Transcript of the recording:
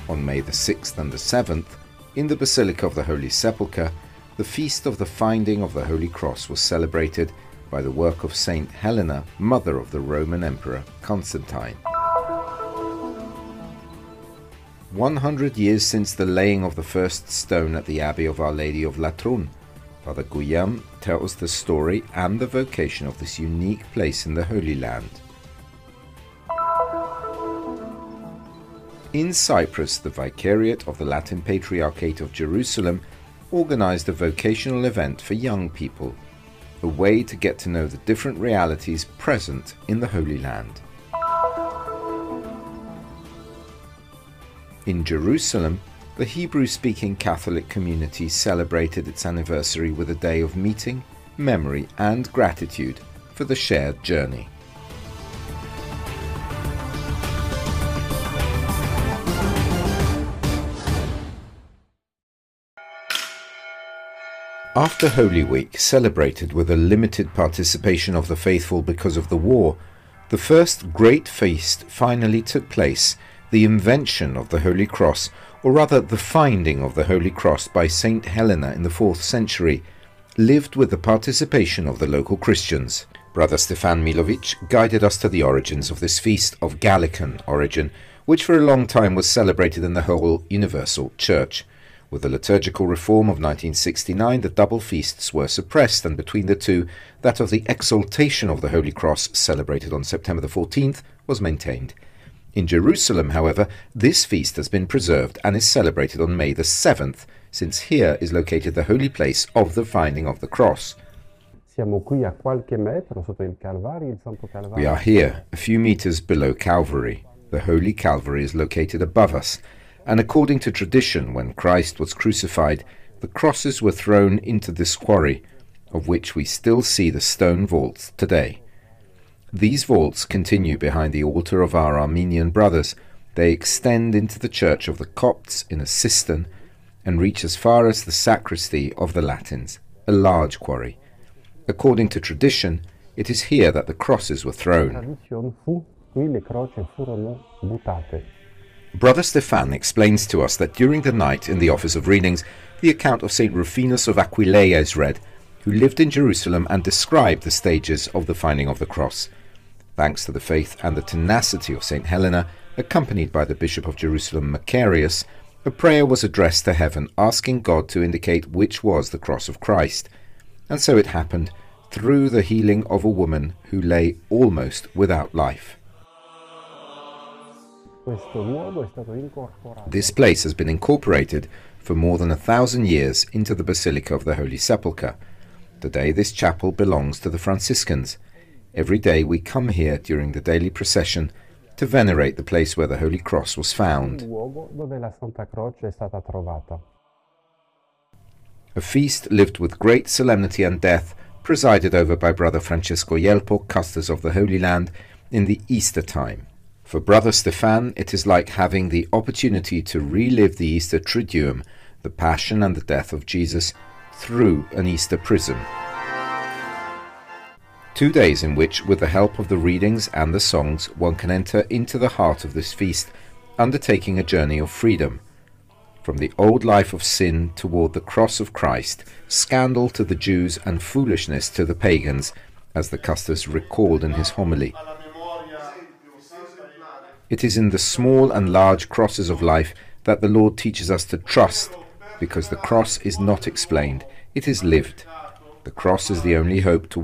On May the 6th and the 7th, in the Basilica of the Holy Sepulchre, the feast of the finding of the Holy Cross was celebrated by the work of Saint Helena, mother of the Roman Emperor Constantine. 100 years since the laying of the first stone at the Abbey of Our Lady of Latrun, Father Guillaume tells the story and the vocation of this unique place in the Holy Land. In Cyprus, the Vicariate of the Latin Patriarchate of Jerusalem organized a vocational event for young people, a way to get to know the different realities present in the Holy Land. In Jerusalem, the Hebrew-speaking Catholic community celebrated its anniversary with a day of meeting, memory, and gratitude for the shared journey. After Holy Week, celebrated with a limited participation of the faithful because of the war, the first great feast finally took place, the invention of the Holy Cross, or rather the finding of the Holy Cross by Saint Helena in the 4th century, lived with the participation of the local Christians. Brother Stefan Milovic guided us to the origins of this feast of Gallican origin, which for a long time was celebrated in the whole Universal Church. With the liturgical reform of 1969, the double feasts were suppressed, and between the two, that of the Exaltation of the Holy Cross, celebrated on September the 14th, was maintained. In Jerusalem, however, this feast has been preserved and is celebrated on May the 7th, since here is located the holy place of the finding of the cross. We are here, a few meters below Calvary. The Holy Calvary is located above us, and according to tradition, when Christ was crucified, the crosses were thrown into this quarry, of which we still see the stone vaults today. These vaults continue behind the altar of our Armenian brothers. They extend into the church of the Copts in a cistern and reach as far as the sacristy of the Latins, a large quarry. According to tradition, it is here that the crosses were thrown. Brother Stefan explains to us that during the night in the office of readings, the account of St. Rufinus of Aquileia is read, who lived in Jerusalem and described the stages of the finding of the cross. Thanks to the faith and the tenacity of St. Helena, accompanied by the Bishop of Jerusalem Macarius, a prayer was addressed to heaven asking God to indicate which was the cross of Christ. And so it happened, through the healing of a woman who lay almost without life. This place has been incorporated for more than 1,000 years into the Basilica of the Holy Sepulchre. Today this chapel belongs to the Franciscans. Every day we come here during the daily procession to venerate the place where the Holy Cross was found. A feast lived with great solemnity and death, presided over by Brother Francesco Jelpo, Custos of the Holy Land, in the Easter time. For Brother Stefan, it is like having the opportunity to relive the Easter Triduum, the Passion and the death of Jesus, through an Easter prism. 2 days in which, with the help of the readings and the songs, one can enter into the heart of this feast, undertaking a journey of freedom. From the old life of sin toward the cross of Christ, scandal to the Jews and foolishness to the pagans, as the Custos recalled in his homily. It is in the small and large crosses of life that the Lord teaches us to trust, because the cross is not explained, it is lived. The cross is the only hope to